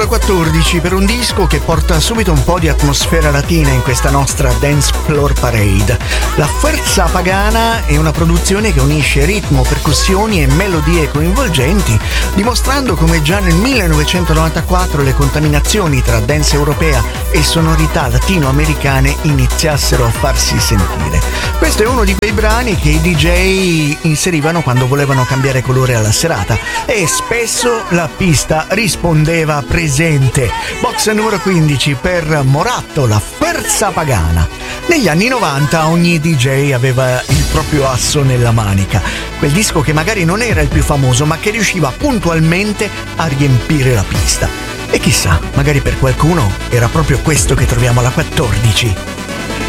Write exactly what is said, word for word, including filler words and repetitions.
numero quattordici per un disco che porta subito un po' di atmosfera latina in questa nostra Dance Floor Parade. La Fuerza Pagana è una produzione che unisce ritmo, percussioni e melodie coinvolgenti, dimostrando come già nel millenovecentonovantaquattro le contaminazioni tra dance europea e sonorità latinoamericane iniziassero a farsi sentire. Questo è uno di quei brani che i D J inserivano quando volevano cambiare colore alla serata e spesso la pista rispondeva presente. Box numero quindici per Moratto, La Fuerza Pagana. Negli anni novanta ogni D J aveva il proprio asso nella manica, quel disco che magari non era il più famoso ma che riusciva puntualmente a riempire la pista. E chissà, magari per qualcuno era proprio questo che troviamo alla quattordici.